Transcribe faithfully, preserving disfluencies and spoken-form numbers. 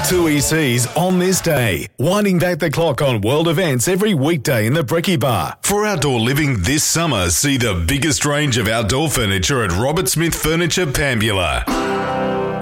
Two E Cs on this day, winding back the clock on world events every weekday in the Brekkie Bar. For outdoor living this summer, see the biggest range of outdoor furniture at Robert Smith Furniture Pambula.